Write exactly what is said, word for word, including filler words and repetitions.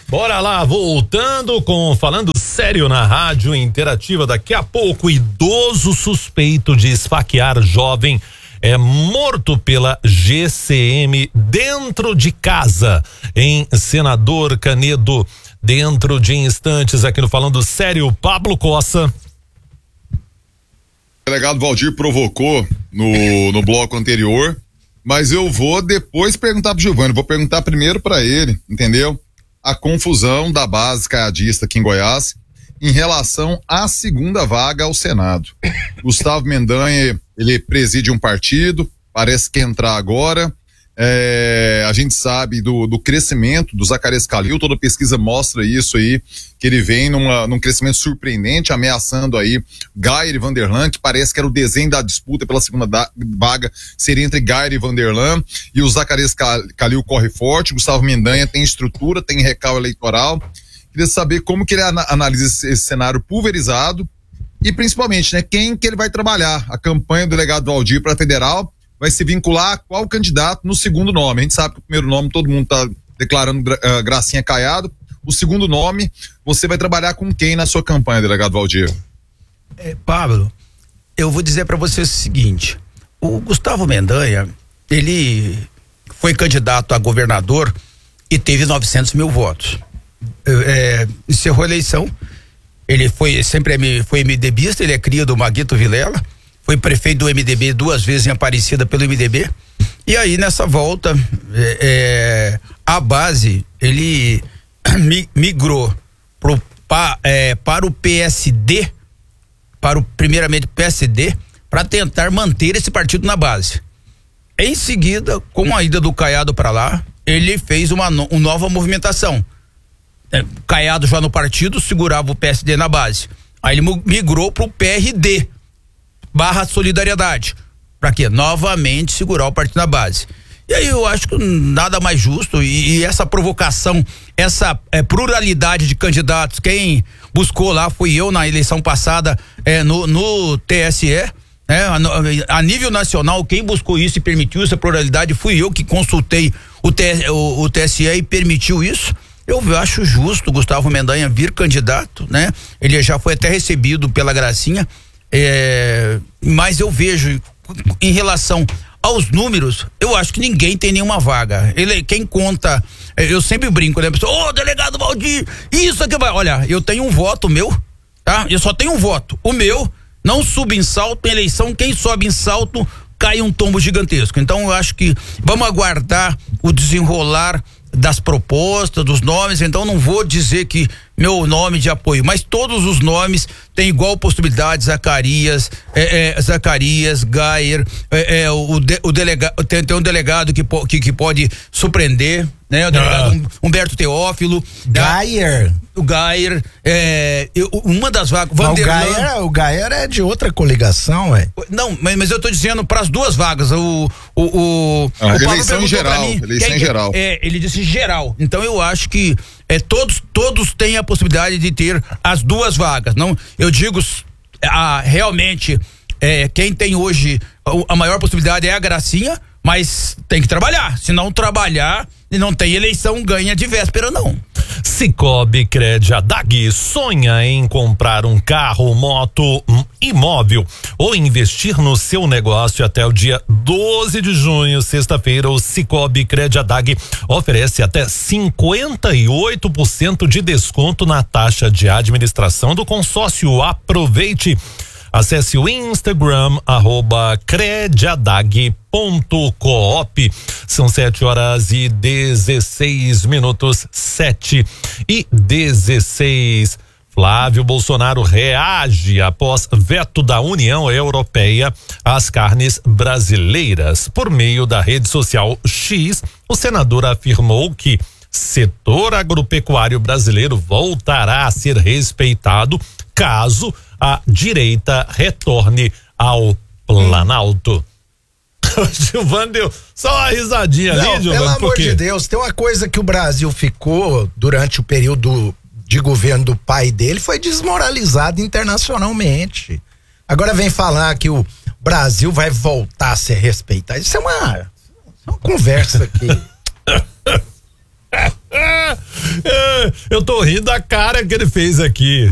Bora lá, voltando com Falando Sério na Rádio Interativa. Daqui a pouco, idoso suspeito de esfaquear jovem é morto pela G C M dentro de casa, em Senador Canedo. Dentro de instantes, aqui no Falando Sério, Pablo Cossa. O delegado Valdir provocou no, no bloco anterior, mas eu vou depois perguntar pro Giovanni, vou perguntar primeiro para ele, entendeu? A confusão da base caiadista aqui em Goiás em relação à segunda vaga ao Senado. Gustavo Mendanha, ele preside um partido, parece que entrar agora. É, a gente sabe do, do crescimento do Zacarias Calil, toda pesquisa mostra isso aí, que ele vem numa, num crescimento surpreendente, ameaçando aí Gayer e Vanderlan, que parece que era o desenho da disputa pela segunda da, vaga, seria entre Gayer e Vanderlan, e o Zacarias Calil corre forte, Gustavo Mendanha tem estrutura, tem recal eleitoral. Queria saber como que ele analisa esse, esse cenário pulverizado e principalmente, né, quem que ele vai trabalhar. A campanha do delegado Valdir para federal vai se vincular a qual candidato no segundo nome. A gente sabe que o primeiro nome todo mundo está declarando uh, Gracinha Caiado. O segundo nome, você vai trabalhar com quem na sua campanha, delegado Valdir? É, Pablo, eu vou dizer para você o seguinte: o Gustavo Mendanha, ele foi candidato a governador e teve novecentos mil votos. É, encerrou a eleição. Ele foi sempre foi MDBista, ele é cria do Maguito Vilela. Foi prefeito do M D B duas vezes em Aparecida pelo M D B. E aí, nessa volta, é, é, a base, ele migrou pro, pa, é, para o P S D, para o, primeiramente, P S D, para tentar manter esse partido na base. Em seguida, com a ida do Caiado para lá, ele fez uma, uma nova movimentação. É, Caiado já no partido, segurava o P S D na base. Aí ele migrou pro P R D. Barra Solidariedade, para quê? Novamente segurar o partido na base. E aí eu acho que nada mais justo, e, e essa provocação, essa é, pluralidade de candidatos, quem buscou lá fui eu na eleição passada é, no, no T S E, né? A, a nível nacional, quem buscou isso e permitiu essa pluralidade fui eu que consultei o, T, o, o T S E e permitiu isso. Eu acho justo o Gustavo Mendanha vir candidato, né? Ele já foi até recebido pela Gracinha. É, mas eu vejo em relação aos números, eu acho que ninguém tem nenhuma vaga. Ele, quem conta, eu sempre brinco, né? Pessoal, ô, delegado Valdir, isso aqui vai. Olha, eu tenho um voto meu, tá? Eu só tenho um voto. O meu não subo em salto em eleição. Quem sobe em salto cai um tombo gigantesco. Então eu acho que vamos aguardar o desenrolar das propostas, dos nomes. Então não vou dizer que meu nome de apoio, mas todos os nomes têm igual possibilidade. Zacarias, é, é, Zacarias, Gayer, é, é, o, de, o delegado, tem, tem um delegado que, que, que pode surpreender, né? O delegado ah. Humberto Teófilo. Gayer. O Gayer, é, eu, uma das vagas. O Gayer, o Gayer é de outra coligação, ué. Não, mas, mas eu tô dizendo para as duas vagas. O, o, o, ah, o eleição em geral. Mim, eleição quem, em geral. É, ele disse geral. Então eu acho que é, todos, todos têm a possibilidade de ter as duas vagas. Não, eu digo a, realmente é, quem tem hoje a, a maior possibilidade é a Gracinha, mas tem que trabalhar. Se não trabalhar e não tem eleição, ganha de véspera, não. Cicobi Crediadag sonha em comprar um carro, moto, um imóvel ou investir no seu negócio até o dia doze de junho, sexta-feira. O Cicobi Crediadag oferece até cinquenta e oito por cento de desconto na taxa de administração do consórcio. Aproveite. Acesse o Instagram, arroba crediadag ponto coop. São sete horas e dezesseis minutos, sete e dezesseis. Flávio Bolsonaro reage após veto da União Europeia às carnes brasileiras. Por meio da rede social X, o senador afirmou que setor agropecuário brasileiro voltará a ser respeitado caso a direita retorne ao Planalto. O Giovanni deu só uma risadinha ali, Giovanni. Pelo amor de Deus, tem uma coisa que o Brasil ficou durante o período de governo do pai dele, foi desmoralizado internacionalmente. Agora vem falar que o Brasil vai voltar a ser respeitado. Isso é uma, uma conversa aqui. eu tô rindo da cara que ele fez aqui.